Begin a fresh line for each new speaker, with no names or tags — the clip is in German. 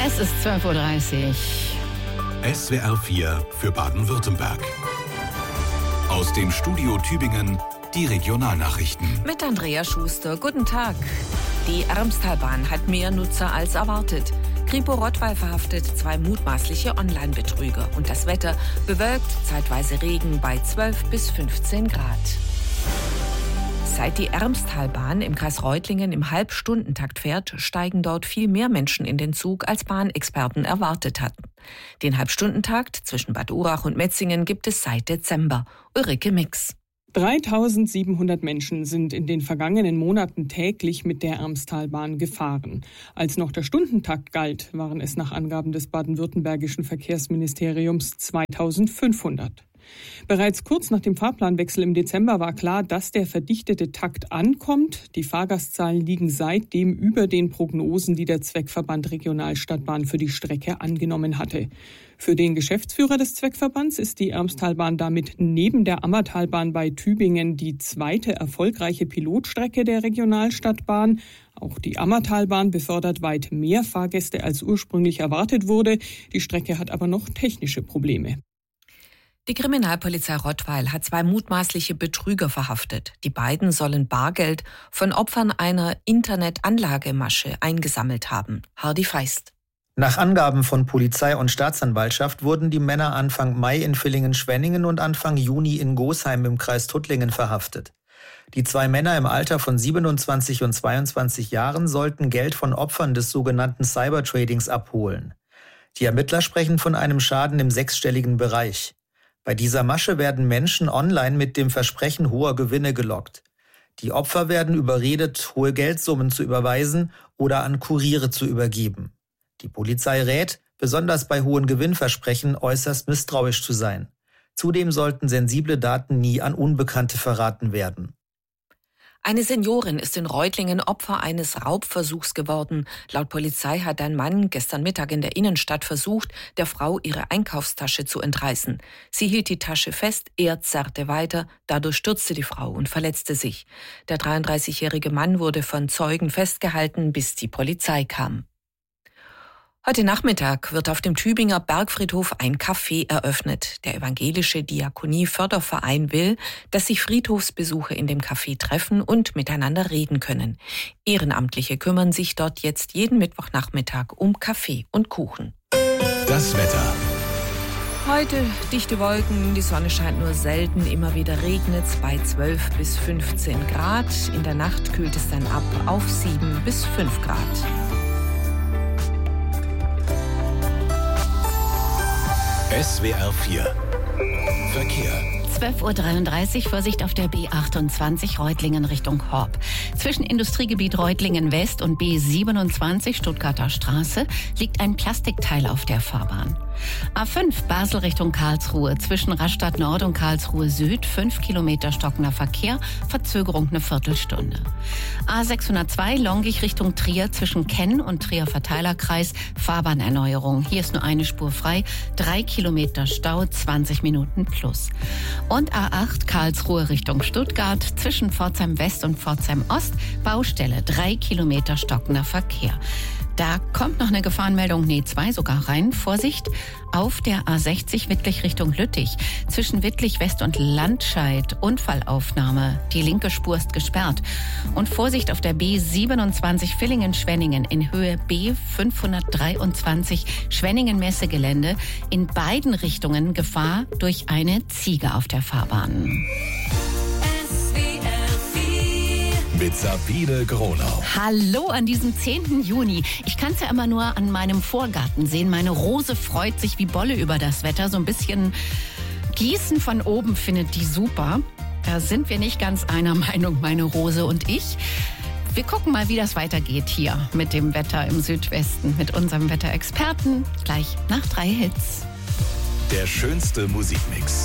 Es ist 12:30 Uhr.
SWR 4 für Baden-Württemberg. Aus dem Studio Tübingen die Regionalnachrichten.
Mit Andrea Schuster. Guten Tag. Die Ermstalbahn hat mehr Nutzer als erwartet. Kripo Rottweil verhaftet 2 mutmaßliche Online-Betrüger. Und das Wetter bewölkt, zeitweise Regen bei 12 bis 15 Grad. Seit die Ermstalbahn im Kreis Reutlingen im Halbstundentakt fährt, steigen dort viel mehr Menschen in den Zug, als Bahnexperten erwartet hatten. Den Halbstundentakt zwischen Bad Urach und Metzingen gibt es seit Dezember. Ulrike Mix.
3700 Menschen sind in den vergangenen Monaten täglich mit der Ermstalbahn gefahren. Als noch der Stundentakt galt, waren es nach Angaben des baden-württembergischen Verkehrsministeriums 2500. Bereits kurz nach dem Fahrplanwechsel im Dezember war klar, dass der verdichtete Takt ankommt. Die Fahrgastzahlen liegen seitdem über den Prognosen, die der Zweckverband Regionalstadtbahn für die Strecke angenommen hatte. Für den Geschäftsführer des Zweckverbands ist die Ermstalbahn damit neben der Ammertalbahn bei Tübingen die zweite erfolgreiche Pilotstrecke der Regionalstadtbahn. Auch die Ammertalbahn befördert weit mehr Fahrgäste, als ursprünglich erwartet wurde. Die Strecke hat aber noch technische Probleme.
Die Kriminalpolizei Rottweil hat 2 mutmaßliche Betrüger verhaftet. Die beiden sollen Bargeld von Opfern einer Internetanlagemasche eingesammelt haben. Hardy Feist.
Nach Angaben von Polizei und Staatsanwaltschaft wurden die Männer Anfang Mai in Villingen-Schwenningen und Anfang Juni in Gosheim im Kreis Tuttlingen verhaftet. Die 2 Männer im Alter von 27 und 22 Jahren sollten Geld von Opfern des sogenannten Cybertradings abholen. Die Ermittler sprechen von einem Schaden im 6-stelligen Bereich. Bei dieser Masche werden Menschen online mit dem Versprechen hoher Gewinne gelockt. Die Opfer werden überredet, hohe Geldsummen zu überweisen oder an Kuriere zu übergeben. Die Polizei rät, besonders bei hohen Gewinnversprechen äußerst misstrauisch zu sein. Zudem sollten sensible Daten nie an Unbekannte verraten werden.
Eine Seniorin ist in Reutlingen Opfer eines Raubversuchs geworden. Laut Polizei hat ein Mann gestern Mittag in der Innenstadt versucht, der Frau ihre Einkaufstasche zu entreißen. Sie hielt die Tasche fest, er zerrte weiter, dadurch stürzte die Frau und verletzte sich. Der 33-jährige Mann wurde von Zeugen festgehalten, bis die Polizei kam. Heute Nachmittag wird auf dem Tübinger Bergfriedhof ein Café eröffnet. Der evangelische Diakonie-Förderverein will, dass sich Friedhofsbesucher in dem Café treffen und miteinander reden können. Ehrenamtliche kümmern sich dort jetzt jeden Mittwochnachmittag um Kaffee und Kuchen.
Das Wetter.
Heute dichte Wolken, die Sonne scheint nur selten, immer wieder regnet es bei 12 bis 15 Grad. In der Nacht kühlt es dann ab auf 7 bis 5 Grad.
SWR 4 Verkehr.
12:33 Uhr, Vorsicht auf der B28 Reutlingen Richtung Horb. Zwischen Industriegebiet Reutlingen West und B27 Stuttgarter Straße liegt ein Plastikteil auf der Fahrbahn. A5 Basel Richtung Karlsruhe, zwischen Rastatt Nord und Karlsruhe Süd 5 Kilometer stockender Verkehr, Verzögerung eine Viertelstunde. A602 Longich Richtung Trier, zwischen Kenn und Trier Verteilerkreis, Fahrbahnerneuerung. Hier ist nur eine Spur frei, 3 Kilometer Stau, 20 Minuten plus. Und A8 Karlsruhe Richtung Stuttgart, zwischen Pforzheim West und Pforzheim Ost, Baustelle, 3 Kilometer stockender Verkehr. Da kommt noch eine Gefahrenmeldung, 2 sogar rein. Vorsicht auf der A60 Wittlich Richtung Lüttich. Zwischen Wittlich West und Landscheid Unfallaufnahme. Die linke Spur ist gesperrt. Und Vorsicht auf der B27 Villingen-Schwenningen in Höhe B523 Schwenningen-Messegelände. In beiden Richtungen Gefahr durch eine Ziege auf der Fahrbahn.
Mit Sabine Gronau.
Hallo an diesem 10. Juni. Ich kann es ja immer nur an meinem Vorgarten sehen. Meine Rose freut sich wie Bolle über das Wetter. So ein bisschen Gießen von oben findet die super. Da sind wir nicht ganz einer Meinung, meine Rose und ich. Wir gucken mal, wie das weitergeht hier mit dem Wetter im Südwesten, mit unserem Wetterexperten. Gleich nach 3 Hits.
Der schönste Musikmix.